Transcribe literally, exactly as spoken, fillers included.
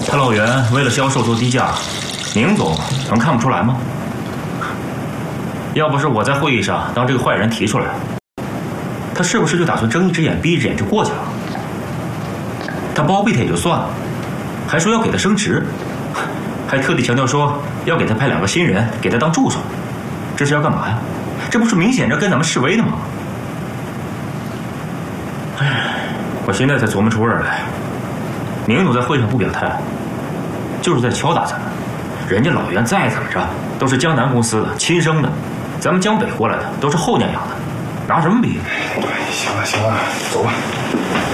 他老袁为了销售做低价，宁总能看不出来吗？要不是我在会议上当这个坏人提出来，他是不是就打算睁一只眼闭一只眼就过去了？他包庇他也就算了，还说要给他升职，还特地强调说要给他派两个新人给他当助手，这是要干嘛呀？这不是明显着跟咱们示威的吗？哎，我现在才琢磨出味儿来，宁总在会上不表态，就是在敲打咱们。人家老袁再怎么着都是江南公司的亲生的，咱们江北过来的都是后娘养的，拿什么比？ 行了行了，走吧。